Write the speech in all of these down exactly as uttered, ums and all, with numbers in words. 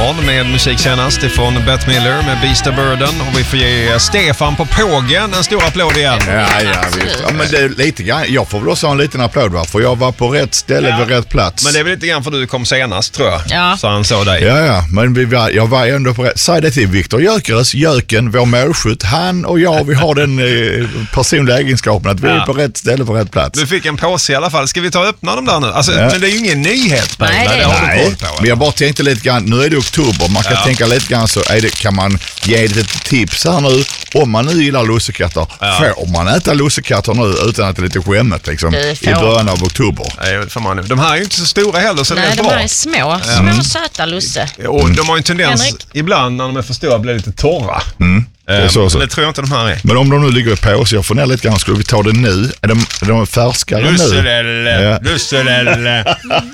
morgon med musik senast ifrån Bette Midler med Beast of Burden. Och vi får ge Stefan på Pågen en stor applåd igen. Ja, ja, visst. Ja, men det är lite grann. Jag får väl också ha en liten applåd, va? För jag var på rätt ställe ja. vid rätt plats. Men det är väl lite grann för du kom senast, tror jag. Ja. Så han såg dig. Ja, ja. Men vi var, jag var ändå på rätt. Säg det till Viktor Jökeres, Jöken, vår målskytt. Han och jag, vi har den eh, personliga egenskapen att vi ja. är på rätt ställe på rätt plats. Du fick en påse i alla fall. Ska vi ta och öppna dem där nu? Alltså, ja. Men det är ju ingen nyhet. Nej, det, det har nej. du koll på. Men jag bara tänkte lite grann, nu är det oktober. Man kan ja. tänka lite grann så är det, kan man ge ett tips här nu. Om man nu gillar lussekatter, ja. får man äta lussekatter nu utan att det är lite skämmet liksom, i början av oktober? Nej, för man, de här är ju inte så stora heller, så nej, det är de bra. här är små, små mm. söta lusse. Och de har ju en tendens, Henrik. ibland när de är för stora blir lite torra. Mm. Det, är så, så. det tror jag inte de här är. Men om de nu ligger i påse, jag får ner lite grann, skulle vi ta det nu? Är de, är de färskare Lusselelle, nu? Ja. Lusselelle.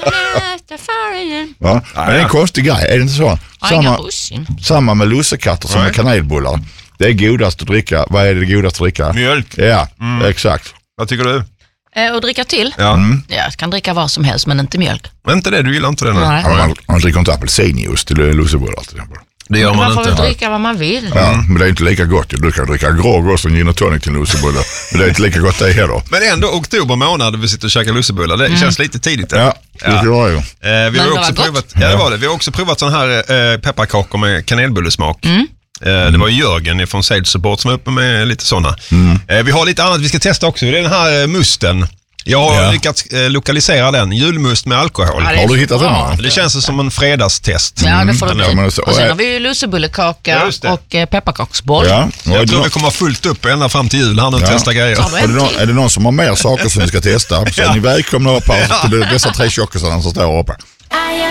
Ja. Men det är en konstig grej, är det inte så? Samma, samma med lussekatter som med kanelbullar. Det är godast att dricka. Vad är det godast att dricka? Mjölk. Ja, mm. exakt. Vad tycker du? Eh, och dricka till? Ja. Mm. Jag kan dricka vad som helst, men inte mjölk. Men inte det, du gillar inte det nu? Nej. Ja, man, man dricker inte apelsinjuice till lussebullar till exempel. Det gör man, man inte. får väl dricka vad man vill. Ja, mm. men det är inte lika gott. Du kan dricka grogg och gin och tonic till lussebullar. Men det är inte lika gott det heller. Men ändå oktober månad vi sitter och käkar lussebullar. Det mm. känns lite tidigt. Ja, det ja. var ju. Eh, vi har också provat, ja, det var det. Vi har också provat sån här eh, pepparkakor med kanelbullesmak. Mm. Eh, det var Jörgen från Sage Support som är uppe med lite såna. Mm. Eh, vi har lite annat vi ska testa också. Det är den här eh, musten. Jag har ja. lyckats eh, lokalisera den. Julmust med alkohol. Ja, har du hittat den här? Det känns som en fredagstest. Ja, det får det bli. Mm. Och sen har vi ju lussebullekaka och eh, pepparkaksboll. Ja. Jag tror vi kommer fullt upp ända fram till jul här nu och ja. testa grejer. Är det, någon, är det någon som har mer saker som vi ska testa? Så ja. är ni välkomna upp här till dessa tre tjockisarna som står uppe.